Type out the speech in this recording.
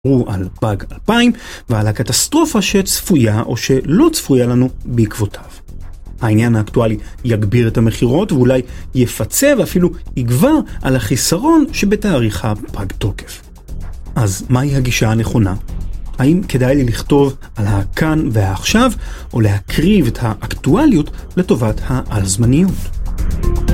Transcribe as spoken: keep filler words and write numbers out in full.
על פג אלפיים ועל הקטסטרופה שצפויה או שלא צפויה לנו בעקבותיו. העניין האקטואלי יגביר את המחירות ואולי יפצה ואפילו יגבר על החיסרון שבתאריך הפג תוקף. אז מהי הגישה הנכונה? האם כדאי לי לכתוב על הכאן והעכשיו או להקריב את האקטואליות לטובת העל זמניות?